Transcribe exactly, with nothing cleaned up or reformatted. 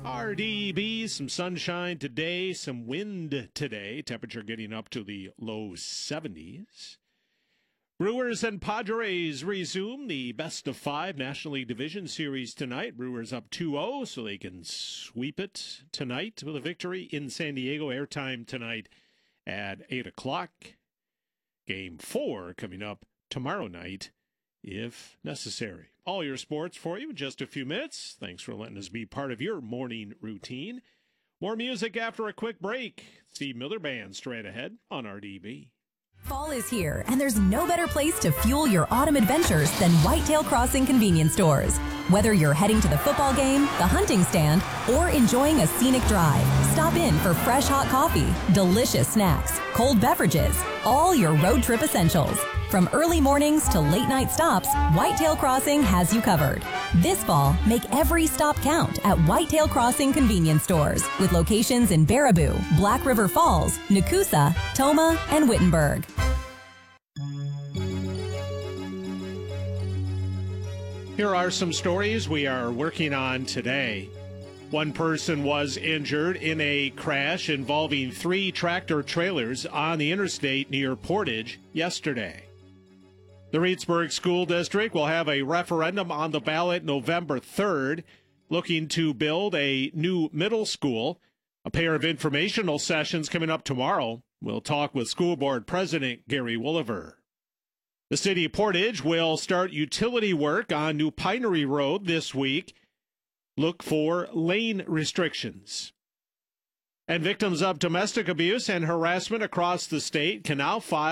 R D B, some sunshine today, some wind today. Temperature getting up to the low seventies. Brewers and Padres resume the best of five National League Division Series tonight. Brewers up two oh, so they can sweep it tonight with a victory in San Diego. Airtime tonight at eight o'clock. Game four coming up tomorrow night, if necessary. All your sports for you in just a few minutes. Thanks for letting us be part of your morning routine. More music after a quick break. Steve Miller Band straight ahead on R D B. Fall is here, and there's no better place to fuel your autumn adventures than Whitetail Crossing convenience stores. Whether you're heading to the football game, the hunting stand, or enjoying a scenic drive, stop in for fresh hot coffee, delicious snacks, cold beverages, all your road trip essentials. From early mornings to late night stops, Whitetail Crossing has you covered. This fall, make every stop count at Whitetail Crossing convenience stores with locations in Baraboo, Black River Falls, Nakusa, Toma, and Wittenberg. Here are some stories we are working on today. One person was injured in a crash involving three tractor trailers on the interstate near Portage yesterday. The Reedsburg School District will have a referendum on the ballot November third, looking to build a new middle school. A pair of informational sessions coming up tomorrow. We'll talk with School Board President Gary Wolliver. The City of Portage will start utility work on New Pinery Road this week. Look for lane restrictions. And victims of domestic abuse and harassment across the state can now file